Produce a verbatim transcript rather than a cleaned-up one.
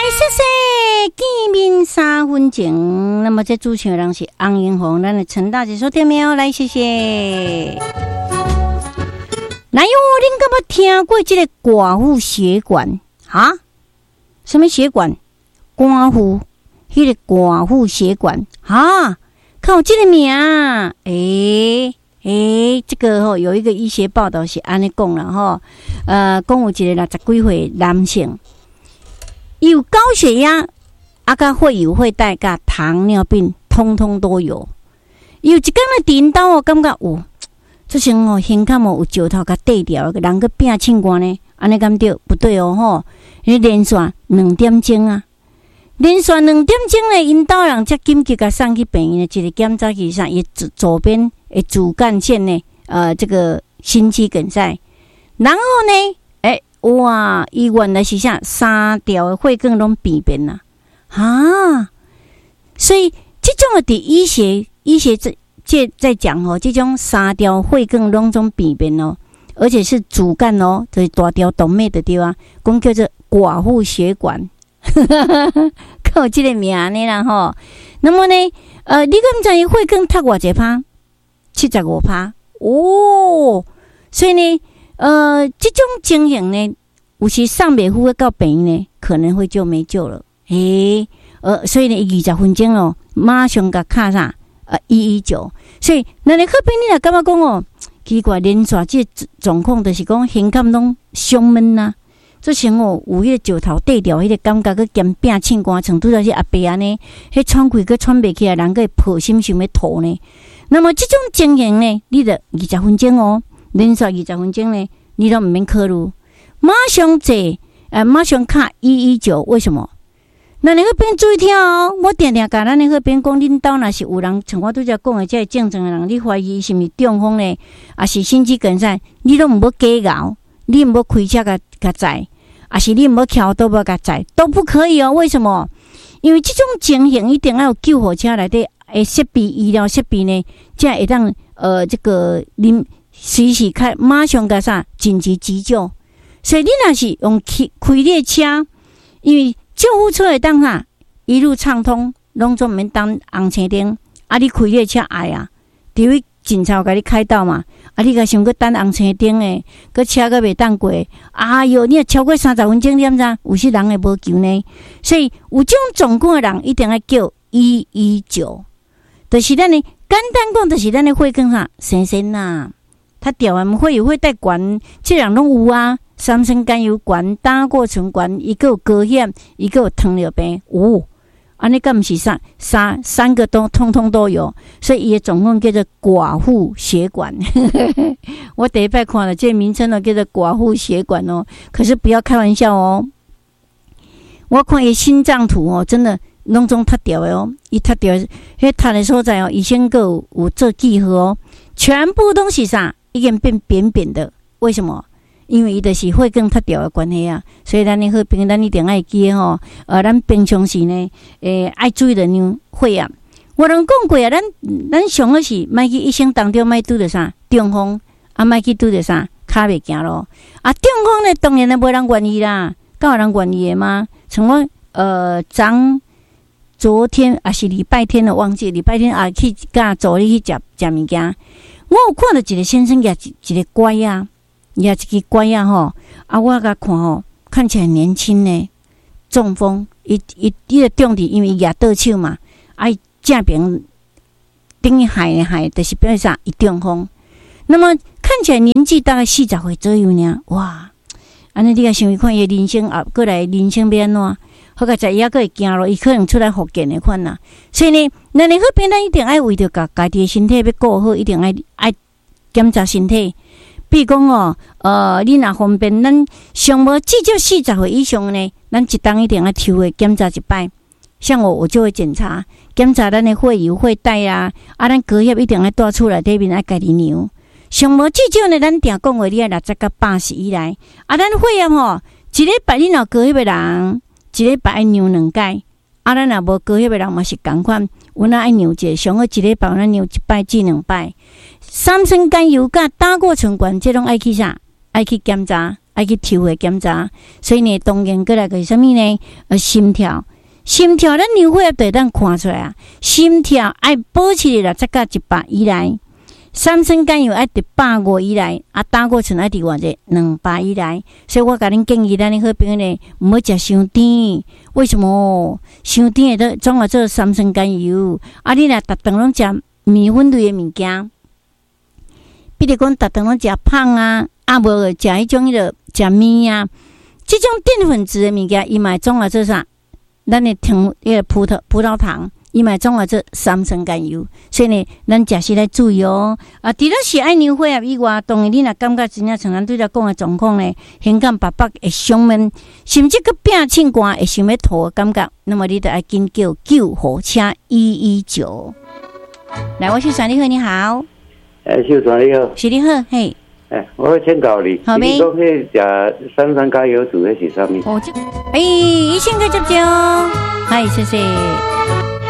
谢谢见面三分钟。那么这主持人是洪英红，咱的陈大姐说对没有？来，谢谢。来哟，恁敢有听过这个寡妇血管啊？什么血管？寡妇，迄、那个寡妇血管啊？看有这个名啊？诶、欸。诶、欸，这个吼、哦、有一个医学报道是安尼讲啦吼，呃，讲有一个六十几岁男性，有高血压、啊甲会有会带、甲糖尿病，通通都有。有一天的颠倒，我感觉有，这些哦，胸坎哦有石头甲缀掉，人个变清光呢，安尼敢对？不对哦吼，你连续两点钟啊，连续两点钟呢，引导人才紧急甲送去病院的一个检查器上，伊左左边。诶，主干线呢？呃，这个心肌梗塞，然后呢，诶，哇，伊原来是啥三条的血管拢病变啦，啊！所以这种的医学医学这这在讲哦，这种三条血管拢总病变哦，而且是主干哦，就是大条动脉的地方，讲叫做寡妇血管，靠这个名呢啦吼。那么呢，呃，你敢知伊血管塌偌济趴？七十五趴哦，所以呢，呃，这种情形呢，有时上袂赴到病院呢，可能会就没救了。诶，呃，所以呢，二十分钟哦，马上甲卡啥呃一一九。所以，那你好边你若感觉讲哦，奇怪，连续这状况就是讲胸腔拢胸闷呐，做成哦有迄个石头缀掉，迄个感觉佮兼变凊寒，像拄到是阿伯安尼，迄喘气佮喘袂起来，人佮会破心想要吐呢。那么这种情形呢，你得二十分钟哦，连续二十分钟呢，你都唔免考虑，马上坐，呃，马上卡一一九，为什么？那你迄边注意听哦，我定定甲咱迄边讲，恁兜若是有人像我拄则讲的这症状的人，你怀疑是毋是中风呢，还是心肌梗塞，你都唔要假熬，你唔要开车甲甲载，还是你唔要翘倒要甲载，都不可以哦。为什么？因为这种情形一定要有救护车内底。诶，设备医疗设备呢，才会当呃这个临随时开马上甲啥紧急急救。所以你若是用开开列车，因为救护车会当啥一路畅通，拢总免当红青灯。啊，你开列车爱啊，伫位警察甲你开道嘛，啊，你甲想搁等红青灯诶，搁车搁袂当过，哎哟，你若超过三十分钟，你毋知有些人会无救呢。所以有这种状况诶人，一定要叫一一九。就是咱的简单讲，就是咱的血管啥生生呐，它掉完会有会带管，这样拢有啊。三酸甘油管、胆固醇管，一个有高血，一个有糖尿病，哦，安尼敢毋是三三三个都通通都有，所以伊的总共叫做寡妇血管。我第一摆看了这个名称呢，叫做寡妇血管哦，可是不要开玩笑哦。我看伊心脏图哦，真的。拢总塌掉的哦，伊塌掉，迄塌的所在哦，以前个有有做记号哦，全部都是啥，已经变扁扁的。为什么？因为伊就是血管塌掉的关系啊。所以咱的好朋友，咱一定爱记吼。呃，咱平常时呢，诶、呃，爱注意的样血压。我人讲过啊，咱咱上好是莫去一生当中莫拄着啥中风，啊，莫去拄着啥骹袂行咯。啊，中风呢，当然咧无人愿意啦，敢有人愿意的吗？像我呃，昨昨天啊是礼拜天了，忘记礼拜天啊去甲助理去食食物件。我有看到一个先生举一个拐啊，举一支拐啊吼，啊我甲看吼，看起来年轻呢，中风，伊伊伊个重点因为举倒手嘛，啊伊正边等于害害，就是表示啥伊中风。那么看起来年纪大概四十岁左右呢，哇！安尼你甲想一看，伊人生啊，过来人生要安怎？好个在伊还佫会惊咯，伊可能出来复健的款啦。所以呢，咱你好边咱一定爱为着家家己的身体要顾好，一定爱爱检查身体。比如讲哦，呃，你若方便，咱上无至少四十岁以上呢，咱一当一定要抽的检查一摆。像我，我就会检查检查咱的血油、血带啊，啊，咱高血一定要带出来底面爱家己量。上无至少呢，咱定讲话你爱六十到八十以内。啊，咱血压吼，一礼拜你若高血的人。一礼拜爱量两摆，啊，咱若无高血的人嘛是共款，有哪爱量者，上好一礼拜咱量一摆至两摆。三酸甘油甲胆固醇管，这拢爱去啥？爱去检查， 爱去抽血检查。所以呢，当然过来个是啥物呢？呃，心跳，心跳咱牛血对咱看出来啊，心跳爱保持六十到一百以内。三酸甘油爱伫百五以内，啊，胆固醇爱伫偌济两百以内，所以我甲恁建议咱的好朋友呢，毋好食伤甜。为什么？伤甜的都总要做三酸甘油，啊，你若逐顿拢食面粉类的物件，比如讲逐顿拢食胖啊，啊，无食迄种迄个食面啊，即种淀粉质的物件，伊嘛总要做啥？咱的糖，迄个葡萄葡萄糖。伊嘛总要做三酸甘油，所以呢，咱食时来注意哦。啊，除了是爱牛血以外，当然你若感觉真正像咱对咱讲的状况呢，胸感白白会伤闷，甚至个病气寒会想要吐的感觉，那么你就要紧叫救护车一一九。来，我秀传你好，你好。 哎，秀传你好。 是你好，嘿。 哎，我要请教你， 好你讲迄食三酸甘油煮的是啥物？ 哦，这哎，医生个接接哦，嗨，谢谢。